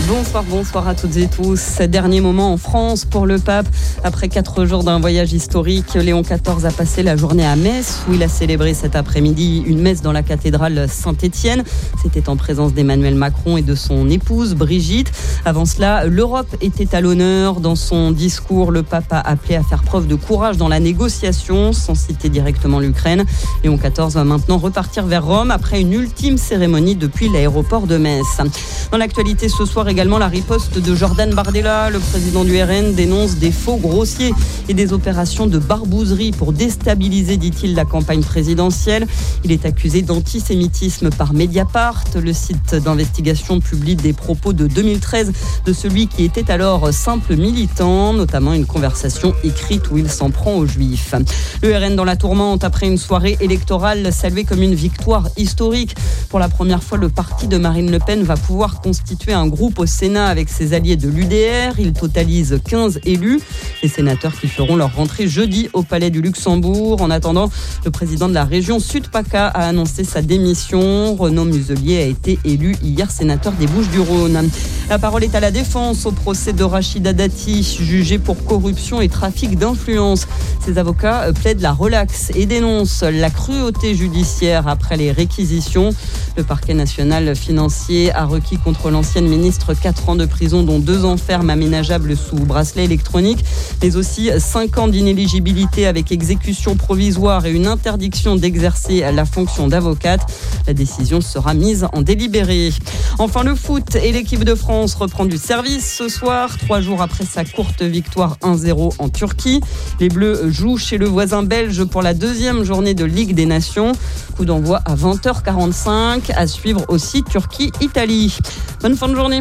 Bonsoir à toutes et tous. Dernier moment en France pour le pape. Après 4 jours d'un voyage historique, Léon XIV a passé la journée à Metz, où il a célébré cet après-midi une messe dans la cathédrale Saint-Étienne. C'était en présence d'Emmanuel Macron et de son épouse Brigitte. Avant cela, l'Europe était à l'honneur. Dans son discours, le pape a appelé à faire preuve de courage dans la négociation, sans citer directement l'Ukraine. Léon XIV va maintenant repartir vers Rome après une ultime cérémonie depuis l'aéroport de Metz. Dans l'actualité ce soir également, la riposte de Jordan Bardella. Le président du RN dénonce des faux grossiers et des opérations de barbouzerie pour déstabiliser, dit-il, la campagne présidentielle. Il est accusé d'antisémitisme par Mediapart. Le site d'investigation publie des propos de 2013 de celui qui était alors simple militant, notamment une conversation écrite où il s'en prend aux Juifs. Le RN dans la tourmente après une soirée électorale saluée comme une victoire historique. Pour la première fois, le parti de Marine Le Pen va pouvoir constituer un groupe au Sénat avec ses alliés de l'UDR. Il totalise 15 élus. Les sénateurs qui feront leur rentrée jeudi au Palais du Luxembourg. En attendant, le président de la région Sud-PACA a annoncé sa démission. Renaud Muselier a été élu hier sénateur des Bouches-du-Rhône. La parole est à la défense au procès de Rachida Dati, jugée pour corruption et trafic d'influence. Ses avocats plaident la relaxe et dénoncent la cruauté judiciaire après les réquisitions. Le parquet national financier a requis contre l'ancienne ministre 4 ans de prison, dont 2 ans ferme aménageables sous bracelet électronique, mais aussi 5 ans d'inéligibilité avec exécution provisoire et une interdiction d'exercer la fonction d'avocate. La décision sera mise en délibéré. Enfin, le foot et l'équipe de France reprend du service ce soir, 3 jours après sa courte victoire 1-0 en Turquie. Les Bleus jouent chez le voisin belge pour la 2e journée de Ligue des Nations. Coup d'envoi à 20h45. À suivre aussi Turquie-Italie. Bonne fin de journée.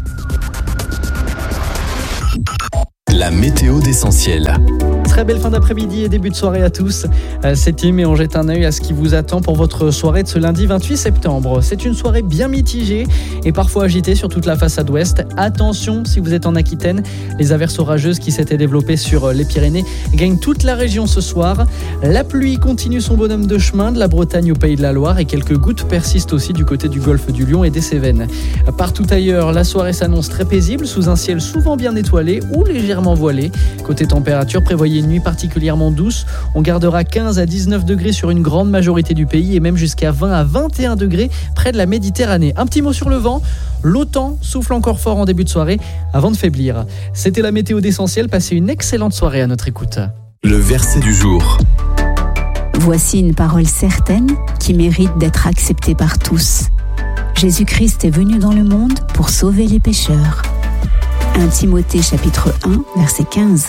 La météo d'Essentiel. Très belle fin d'après-midi et début de soirée à tous. C'est Tim et on jette un œil à ce qui vous attend pour votre soirée de ce lundi 28 septembre. C'est une soirée bien mitigée et parfois agitée sur toute la façade ouest. Attention si vous êtes en Aquitaine, les averses orageuses qui s'étaient développées sur les Pyrénées gagnent toute la région ce soir. La pluie continue son bonhomme de chemin de la Bretagne au Pays de la Loire et quelques gouttes persistent aussi du côté du golfe du Lion et des Cévennes. Partout ailleurs, la soirée s'annonce très paisible sous un ciel souvent bien étoilé ou légèrement voilé. Côté température, prévoyez une nuit particulièrement douce. On gardera 15 à 19 degrés sur une grande majorité du pays et même jusqu'à 20 à 21 degrés près de la Méditerranée. Un petit mot sur le vent. L'OTAN souffle encore fort en début de soirée avant de faiblir. C'était la météo d'Essentiel. Passez une excellente soirée à notre écoute. Le verset du jour. Voici une parole certaine qui mérite d'être acceptée par tous. Jésus-Christ est venu dans le monde pour sauver les pécheurs. 1 Timothée chapitre 1, verset 15.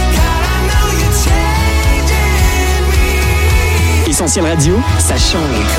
Essentiel Radio, ça change.